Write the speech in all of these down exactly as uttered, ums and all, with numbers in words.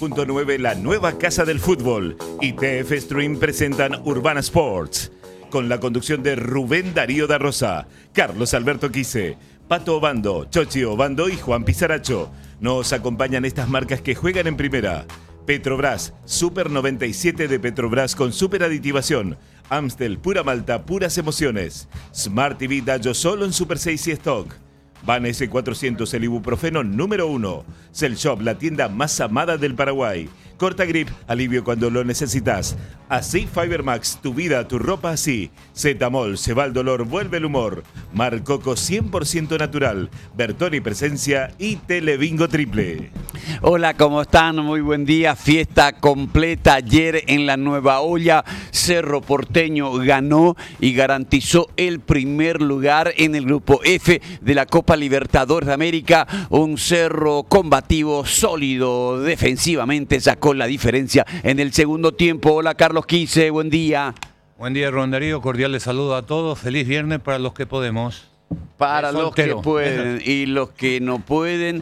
punto nueve la nueva casa del fútbol y T F Stream presentan Urbana Sports con la conducción de Rubén Darío da Rosa, Carlos Alberto Quise, Pato Obando, Chochi Obando y Juan Pizaracho. Nos acompañan estas marcas que juegan en primera. Petrobras, Super noventa y siete de Petrobras con super aditivación. Amstel, pura malta, puras emociones. Smart T V Dayo solo en Super seis y Stock. Van S cuatrocientos, el ibuprofeno número uno. Cell Shop, la tienda más amada del Paraguay. Corta Grip, alivio cuando lo necesitas. Así Fibermax, tu vida, tu ropa así. Zetamol, se va el dolor, vuelve el humor. Mar Coco cien por ciento natural. Bertoni Presencia y Telebingo Triple. Hola, ¿cómo están? Muy buen día. Fiesta completa ayer en la Nueva Olla. Cerro Porteño ganó y garantizó el primer lugar en el grupo F de la Copa Libertadores de América. Un Cerro combativo, sólido, defensivamente sacó la diferencia en el segundo tiempo. Hola, Carlos Quise, buen día. Buen día, Rubén Darío. Cordiales saludos a todos. Feliz viernes para los que podemos. Para los soltero. que pueden y los que no pueden.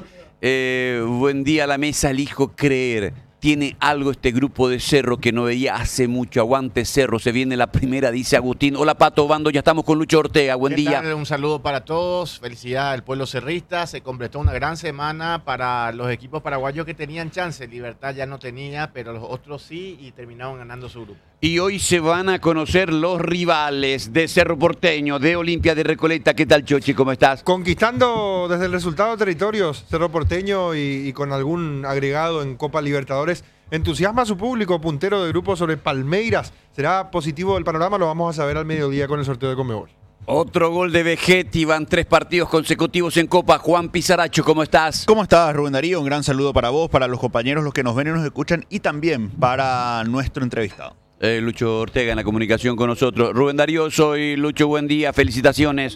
Eh, buen día a la mesa, elijo creer. Tiene algo este grupo de Cerro que no veía hace mucho. Aguante Cerro, se viene la primera, dice Agustín. Hola, Pato Obando, ya estamos con Lucho Ortega. Buen ¿Qué día. tal? Un saludo para todos. Felicidad al pueblo cerrista. Se completó una gran semana para los equipos paraguayos que tenían chance. Libertad ya no tenía, pero los otros sí y terminaron ganando su grupo. Y hoy se van a conocer los rivales de Cerro Porteño, de Olimpia de Recoleta. ¿Qué tal, Chochi? ¿Cómo estás? Conquistando desde el resultado territorios, Cerro Porteño y, y con algún agregado en Copa Libertadores. Entusiasma a su público puntero de grupo sobre Palmeiras. ¿Será positivo el panorama? Lo vamos a saber al mediodía con el sorteo de Conmebol. Otro gol de Vegetti, van tres partidos consecutivos en Copa. Juan Pizaracho, ¿cómo estás? ¿Cómo estás, Rubén Darío? Un gran saludo para vos, para los compañeros, los que nos ven y nos escuchan, y también para nuestro entrevistado. Eh, Lucho Ortega en la comunicación con nosotros. Rubén Darío, soy Lucho, buen día, felicitaciones.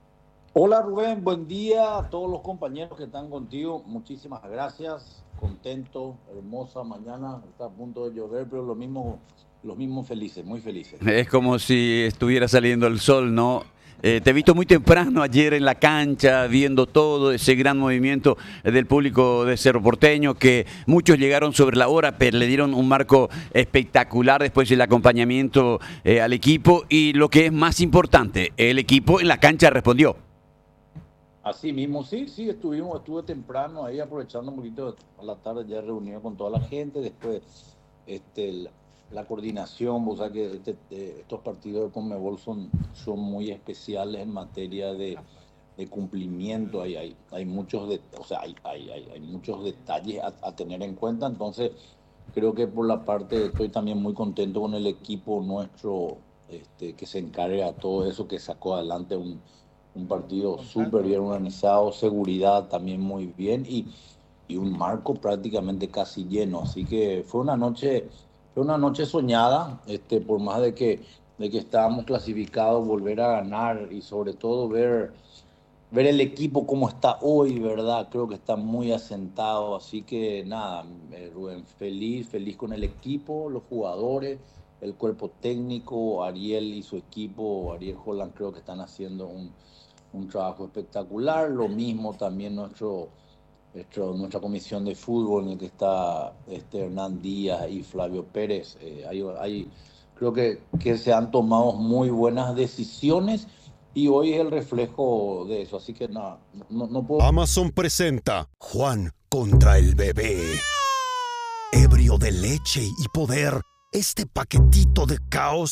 Hola Rubén, buen día a todos los compañeros que están contigo, muchísimas gracias, contento, hermosa mañana, está a punto de llover, pero lo mismo, los mismos felices, muy felices. Es como si estuviera saliendo el sol, ¿no? Eh, te he visto muy temprano ayer en la cancha, viendo todo ese gran movimiento del público de Cerro Porteño, que muchos llegaron sobre la hora, pero le dieron un marco espectacular después del acompañamiento eh, al equipo, y lo que es más importante, el equipo en la cancha respondió. Así mismo, sí, sí, estuvimos, estuve temprano ahí aprovechando un poquito a la tarde, ya reunido con toda la gente, después este, la, la coordinación, o sea que este, estos partidos de Conmebol son, son muy especiales en materia de, de cumplimiento, hay, hay, hay, muchos de, o sea, hay, hay, hay, hay muchos detalles a, a tener en cuenta, entonces creo que por la parte estoy también muy contento con el equipo nuestro este, que se encarga de todo eso, que sacó adelante un Un partido súper bien organizado, seguridad también muy bien y, y un marco prácticamente casi lleno. Así que fue una noche, fue una noche soñada, este, por más de que, de que estábamos clasificados, volver a ganar y sobre todo ver, ver el equipo como está hoy, ¿verdad? Creo que está muy asentado. Así que nada, eh, Rubén, feliz, feliz con el equipo, los jugadores, el cuerpo técnico, Ariel y su equipo, Ariel Holland, creo que están haciendo un un trabajo espectacular, lo mismo también nuestro, nuestro, nuestra comisión de fútbol en el que está este Hernán Díaz y Flavio Pérez, eh, hay, hay, creo que, que se han tomado muy buenas decisiones y hoy es el reflejo de eso, así que nada, no, no puedo... Amazon presenta Juan contra el bebé. Ebrio de leche y poder, este paquetito de caos